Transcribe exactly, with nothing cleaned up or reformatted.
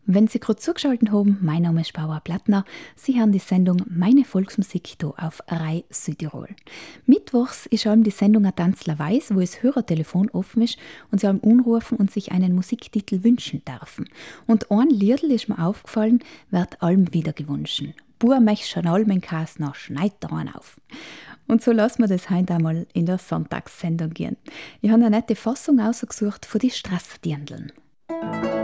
Wenn Sie gerade zugeschaltet haben, mein Name ist Barbara Plattner. Sie hören die Sendung Meine Volksmusik hier auf Rai Südtirol. Mittwochs ist allem die Sendung ein Tanzler weiß, wo das Hörertelefon offen ist und Sie allem anrufen und sich einen Musiktitel wünschen dürfen. Und ein Liedl ist mir aufgefallen, wird allem wieder gewünscht. Bur mech schon allem Kas noch schneit daran auf. Und so lassen wir das heute einmal in der Sonntagssendung gehen. Ich habe eine nette Fassung ausgesucht von die Strassdirndln.